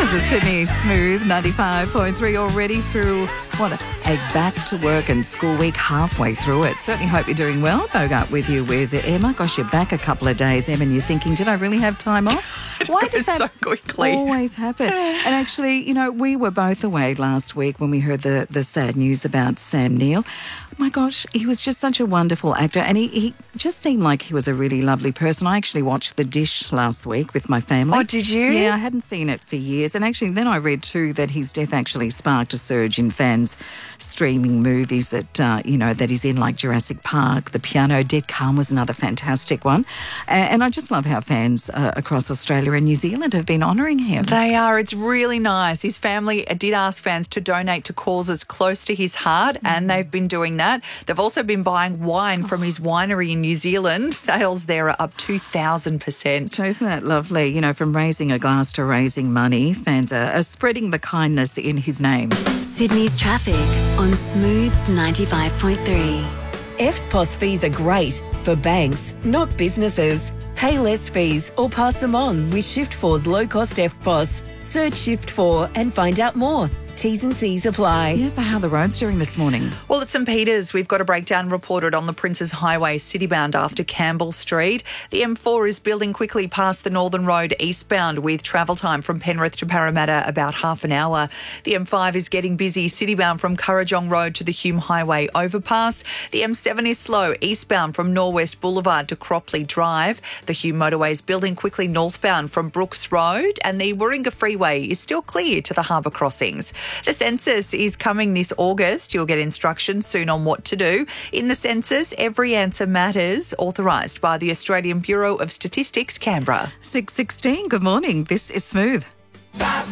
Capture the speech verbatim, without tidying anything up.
This is Sydney Smooth, ninety-five point three, already through, what, a back to work and school week, halfway through it. Certainly hope you're doing well. Bogart with you with Emma. Gosh, you're back a couple of days, Emma, and you're thinking, did I really have time off? Why does that so quickly. always happen? And actually, you know, we were both away last week when we heard the, the sad news about Sam Neill. My gosh, he was just such a wonderful actor, and he, he just seemed like he was a really lovely person. I actually watched The Dish last week with my family. Oh, did you? Yeah, I hadn't seen it for years. And actually, then I read too that his death actually sparked a surge in fans streaming movies that, uh, you know, that he's in, like Jurassic Park, The Piano. Dead Calm was another fantastic one. And, and I just love how fans uh, across Australia and New Zealand have been honouring him. They are. It's really nice. His family did ask fans to donate to causes close to his heart, mm-hmm. and they've been doing that. They've also been buying wine from his winery in New Zealand. Sales there are up two thousand percent. So isn't that lovely? You know, from raising a glass to raising money, fans are, are spreading the kindness in his name. Sydney's traffic on Smooth ninety-five point three. E F T P O S fees are great for banks, not businesses. Pay less fees or pass them on with Shift four's low-cost E F T P O S. Search Shift four and find out more. T's and C's apply. Yeah, so how are the roads doing this morning? Well, at St Peters, we've got a breakdown reported on the Princes Highway citybound after Campbell Street. The M four is building quickly past the Northern Road eastbound with travel time from Penrith to Parramatta about half an hour. The M five is getting busy citybound from Currajong Road to the Hume Highway overpass. The M seven is slow eastbound from Norwest Boulevard to Cropley Drive. The Hume motorway is building quickly northbound from Brooks Road, and the Warringah Freeway is still clear to the harbour crossings. The census is coming this August. You'll get instructions soon on what to do. In the census, every answer matters, authorised by the Australian Bureau of Statistics, Canberra. six sixteen, good morning. This is Smooth.